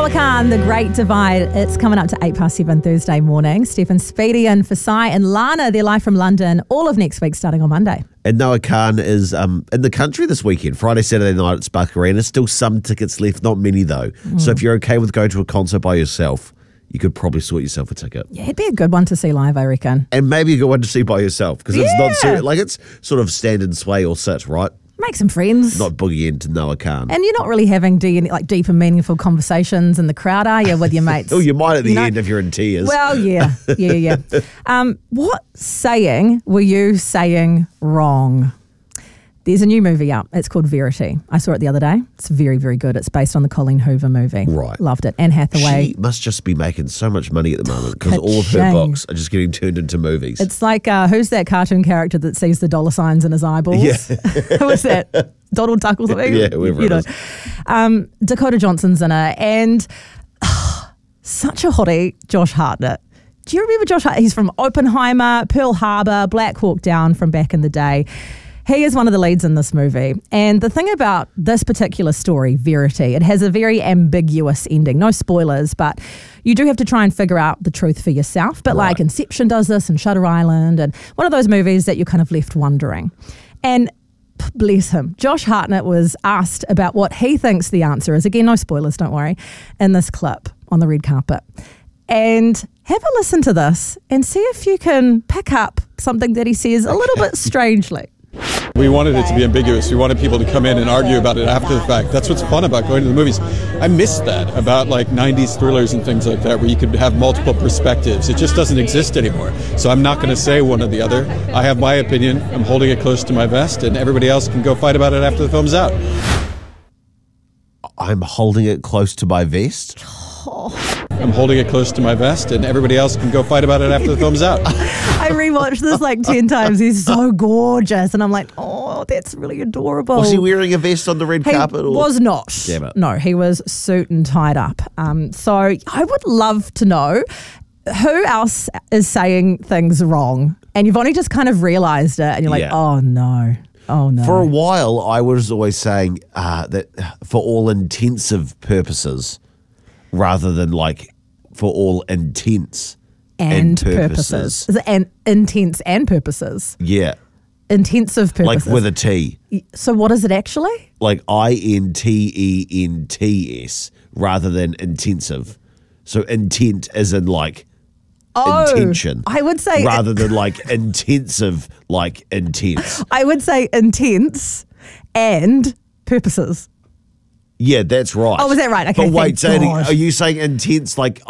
Noah Khan, The Great Divide. It's coming up to 7:08 Thursday morning. Stephen Speedy and Fasai and Lana, they're live from London all of next week starting on Monday. And Noah Khan is in the country this weekend, Friday, Saturday night at Spark Arena. Still some tickets left, not many though. So if you're okay with going to a concert by yourself, you could probably sort yourself a ticket. Yeah, it'd be a good one to see live, I reckon. And maybe a good one to see by yourself because it's not it's sort of stand and sway or sit, right? Make some friends. Not boogie into Noah Khan. And you're not really having deep and meaningful conversations in the crowd, are you, with your mates? Oh, you might at the end if you're in tears. Well, yeah. What saying were you saying wrong? There's a new movie out. It's called Verity. I saw it the other day. It's very, very good. It's based on the Colleen Hoover movie. Right. Loved it. Anne Hathaway. She must just be making so much money at the moment because all of her books are just getting turned into movies. It's like, who's that cartoon character that sees the dollar signs in his eyeballs? Yeah. Who was that? Donald Duck or something? Yeah, whoever it is. Dakota Johnson's in it. And such a hottie, Josh Hartnett. Do you remember Josh Hartnett? He's from Oppenheimer, Pearl Harbor, Black Hawk Down from back in the day. He is one of the leads in this movie. And the thing about this particular story, Verity, it has a very ambiguous ending. No spoilers, but you do have to try and figure out the truth for yourself. But like Inception does this and Shutter Island and one of those movies that you're kind of left wondering. And bless him, Josh Hartnett was asked about what he thinks the answer is. Again, no spoilers, don't worry, in this clip on the red carpet. And have a listen to this and see if you can pick up something that he says a little bit strangely. We wanted it to be ambiguous. We wanted people to come in and argue about it after the fact. That's what's fun about going to the movies. I miss that about like 90s thrillers and things like that where you could have multiple perspectives. It just doesn't exist anymore. So I'm not going to say one or the other. I have my opinion. I'm holding it close to my vest and everybody else can go fight about it after the film's out. I'm holding it close to my vest? I'm holding it close to my vest and everybody else can go fight about it after the film's out. I rewatched this like 10 times. He's so gorgeous. And I'm like, oh, that's really adorable. Was he wearing a vest on the red carpet? He was not. Damn it. No, he was suit and tied up. So I would love to know who else is saying things wrong. And you've only just kind of realised it. And you're like, oh, no. Oh, no. For a while, I was always saying that for all intensive purposes, rather than like for all intents and purposes. Is it intents and purposes? Yeah. Intensive purposes. Like with a T. So what is it actually? Like INTENTS rather than intensive. So intent as in like intention. I would say rather than like intensive, like intense. I would say intense and purposes. Yeah, that's right. Oh, was that right? Okay. But wait, are you saying intense like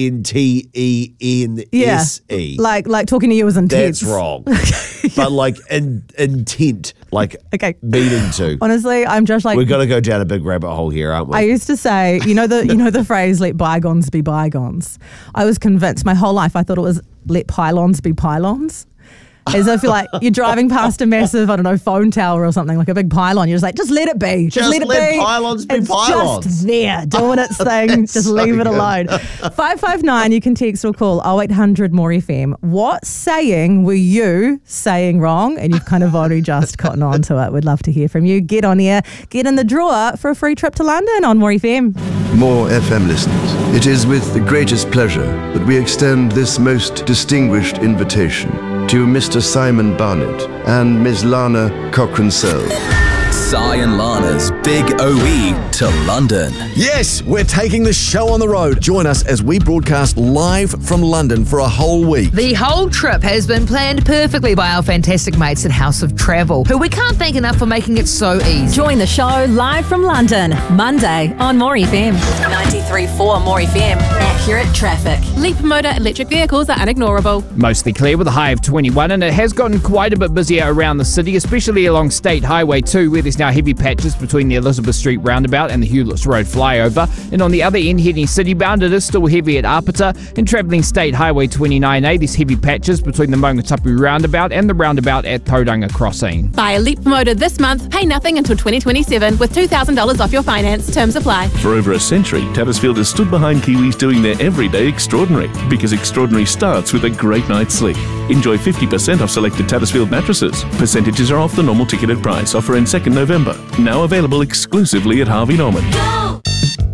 INTENSE? Yeah. Like talking to you was intense. That's wrong. But like intent, like meaning to. Honestly, I'm just like, we're gonna go down a big rabbit hole here, aren't we? I used to say, you know the phrase "let bygones be bygones." I was convinced my whole life. I thought it was "let pylons be pylons." As if you're driving past a massive, I don't know, phone tower or something, like a big pylon. You're just like, just let it be. Just let it be. Pylons be it's pylons. Just there, doing its thing. Just leave it alone. 559, you can text or call 0800 More FM. What saying were you saying wrong? And you've kind of already just gotten onto it. We'd love to hear from you. Get on here. Get in the drawer for a free trip to London on More FM. More FM listeners, it is with the greatest pleasure that we extend this most distinguished invitation to Mr. Simon Barnett and Ms. Lana Cochran-Sell. Si and Lana's Big OE to London. Yes, we're taking the show on the road. Join us as we broadcast live from London for a whole week. The whole trip has been planned perfectly by our fantastic mates at House of Travel, who we can't thank enough for making it so easy. Join the show live from London, Monday on More FM. 93.4 More FM. Accurate traffic. Leapmotor electric vehicles are unignorable. Mostly clear with a high of 21, and it has gotten quite a bit busier around the city, especially along State Highway 2, where there's now heavy patches between the Elizabeth Street roundabout and the Hewletts Road flyover. And on the other end, heading citybound, it is still heavy at Apata. And travelling State Highway 29A, there's heavy patches between the Maungatapu roundabout and the roundabout at Tauranga Crossing. Buy a Leapmotor this month, pay nothing until 2027 with $2,000 off your finance. Terms apply. For over a century, Tattersfield has stood behind Kiwis doing their everyday extraordinary, because extraordinary starts with a great night's sleep. Enjoy 50% off selected Tattersfield mattresses. Percentages are off the normal ticketed price. Offer ends 2nd November. Now available exclusively at Harvey Norman. Go!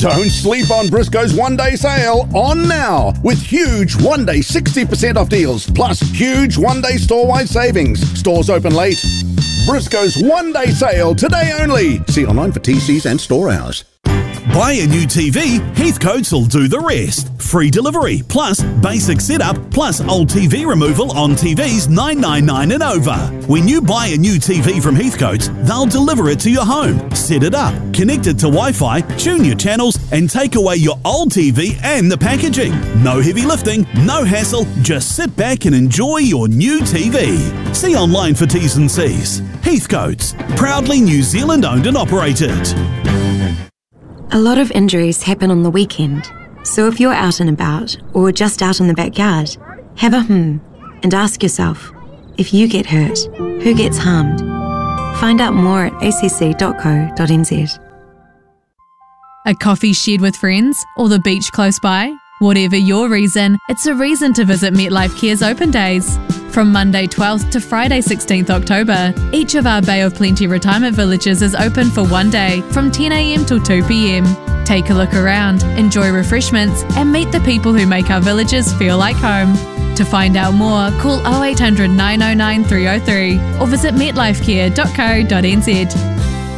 Don't sleep on Briscoe's one-day sale on now with huge one-day 60% off deals plus huge one-day store-wide savings. Stores open late. Briscoe's one-day sale today only. See online for TCs and store hours. Buy a new TV, Heathcotes will do the rest. Free delivery, plus basic setup, plus old TV removal on TVs $999 and over. When you buy a new TV from Heathcotes, they'll deliver it to your home, set it up, connect it to Wi-Fi, tune your channels, and take away your old TV and the packaging. No heavy lifting, no hassle, just sit back and enjoy your new TV. See online for T's and C's. Heathcotes, proudly New Zealand owned and operated. A lot of injuries happen on the weekend, so if you're out and about or just out in the backyard, have a and ask yourself, if you get hurt, who gets harmed? Find out more at acc.co.nz. A coffee shared with friends or the beach close by? Whatever your reason, it's a reason to visit MetLife Care's Open Days. From Monday 12th to Friday 16th October, each of our Bay of Plenty retirement villages is open for one day from 10 a.m. till 2 p.m. Take a look around, enjoy refreshments, and meet the people who make our villages feel like home. To find out more, call 0800 909 303 or visit metlifecare.co.nz.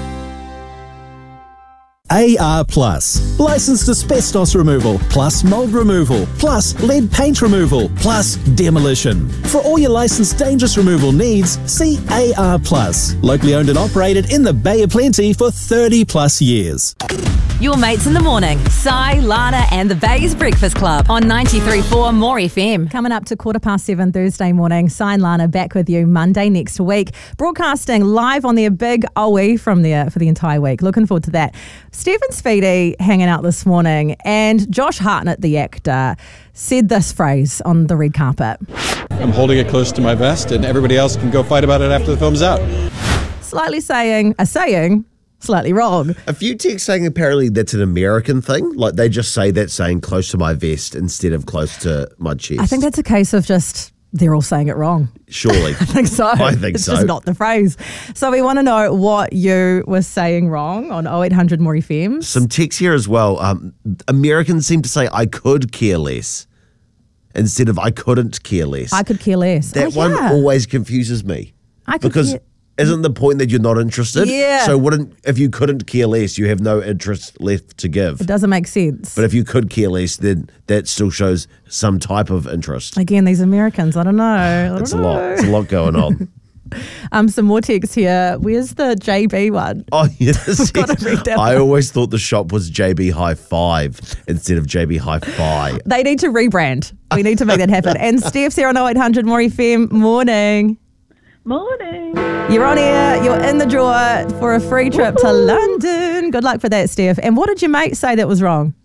AR Plus, licensed asbestos removal, plus mold removal, plus lead paint removal, plus demolition. For all your licensed dangerous removal needs, see AR Plus, locally owned and operated in the Bay of Plenty for 30 plus years. Your mates in the morning, Sai, Lana and the Bay's Breakfast Club on 93.4 More FM. Coming up to 7:15 Thursday morning, Sai and Lana back with you Monday next week, broadcasting live on their big OE from there for the entire week. Looking forward to that. Stephen Speedy hanging out this morning, and Josh Hartnett, the actor, said this phrase on the red carpet. I'm holding it close to my vest and everybody else can go fight about it after the film's out. Slightly saying slightly wrong. A few texts saying apparently that's an American thing. Like they just say that saying close to my vest instead of close to my chest. I think that's a case of just they're all saying it wrong. Surely. I think so. It's just not the phrase. So we want to know what you were saying wrong on 0800 More FM. Some texts here as well. Americans seem to say I could care less instead of I couldn't care less. I could care less. That one always confuses me. Isn't the point that you're not interested? Yeah. So if you couldn't care less, you have no interest left to give. It doesn't make sense. But if you could care less, then that still shows some type of interest. Again, these Americans, I don't know. It's a lot. It's a lot going on. Some more texts here. Where's the JB one? Oh, yes. I've got to read that I one. always thought the shop was JB High Five instead of JB High Fi. They need to rebrand. We need to make that happen. And Steph's here on 0800 More FM. Morning. Morning. You're on air. You're in the drawer for a free trip to London. Good luck for that, Steph. And what did your mate say that was wrong?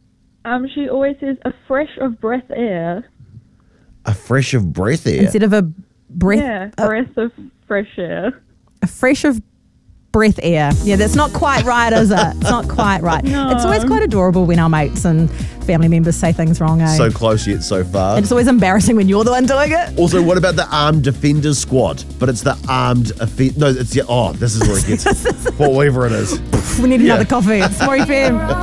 She always says a fresh of breath air. A fresh of breath air? Instead of a breath. Yeah, breath of fresh air. A fresh of breath air. Yeah, that's not quite right, is it? It's not quite right. No. It's always quite adorable when our mates and family members say things wrong, eh? So close yet so far. And it's always embarrassing when you're the one doing it. Also, what about the armed defenders squad? But it's the armed no, it's this is where it gets whatever it is. We need another coffee. It's More FM.